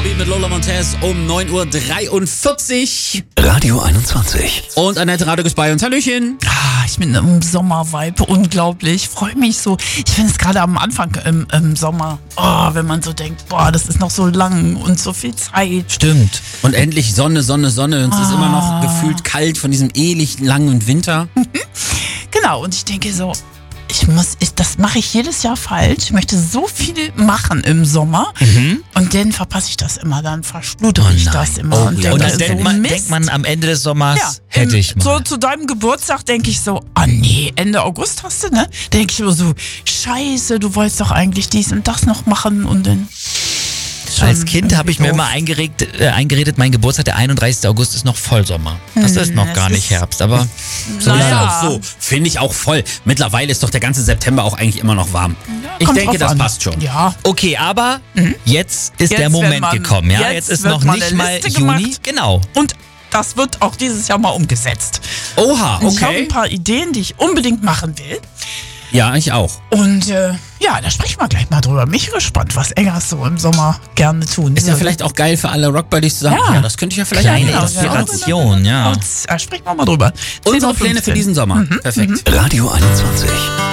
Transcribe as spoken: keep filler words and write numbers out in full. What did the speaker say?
Powerbeat mit Lola Montez um neun Uhr dreiundvierzig. Radio einundzwanzig. Und Annette Radek ist bei uns. Hallöchen. Ah, ich bin im Sommervibe, unglaublich. Freue mich so. Ich finde es gerade am Anfang im, im Sommer, oh, wenn man so denkt, boah, das ist noch so lang und so viel Zeit. Stimmt. Und endlich Sonne, Sonne, Sonne. Und es Ah. ist immer noch gefühlt kalt von diesem ewig langen Winter. Genau, und ich denke so, ich muss, ich, das mache ich jedes Jahr falsch. Ich möchte so viel machen im Sommer und dann verpasse ich das immer, dann verschludere ich das immer. Oh, und ja. denke, Und dann so, denkt man, Mist. denkt man am Ende des Sommers, Ja, hätte im- ich mal. So zu deinem Geburtstag denke ich so, ah nee, Ende August hast du, ne? Denke ich immer so, scheiße, du wolltest doch eigentlich dies und das noch machen und dann... schon Als Kind habe ich mir doof. immer eingeregt, äh, eingeredet, mein Geburtstag, der einunddreißigste August, ist noch Vollsommer. Das ist noch das gar nicht ist- Herbst, aber So ist Naja. auch so. Finde ich auch voll. Mittlerweile ist doch der ganze September auch eigentlich immer noch warm. Ja, ich kommt denke, drauf das an. passt schon. Ja, okay, aber jetzt ist Jetzt, der wenn Moment man- gekommen. Ja, jetzt jetzt, ist wird noch mal nicht eine mal Liste Juni. gemacht. Genau. und das wird auch dieses Jahr mal umgesetzt. Oha, Und Ich habe okay. ein paar Ideen, die ich unbedingt machen will. Ja, ich auch. Und äh, ja, da sprechen wir gleich mal drüber. Mich gespannt, was Eggers so im Sommer gerne tun. Ist ja vielleicht auch geil für alle Rockbuddies zu sagen, ja, Ja. das könnte ich ja vielleicht Kleine auch machen. Inspiration, ja. Und, äh, sprechen wir mal drüber. Unsere zehn Uhr Pläne für fünfzehn. diesen Sommer. Perfekt. Radio einundzwanzig.